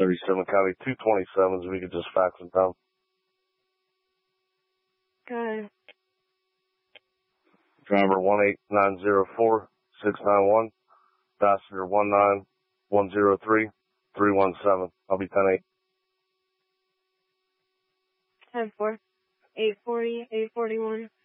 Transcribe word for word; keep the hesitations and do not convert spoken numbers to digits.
thirty-seven County two twenty-sevens, we could just fax them down. Okay. Driver one eight nine zero four six nine one, passenger one nine one zero three three one seven. I'll be ten eight. ten four. eight forty, eight forty-one.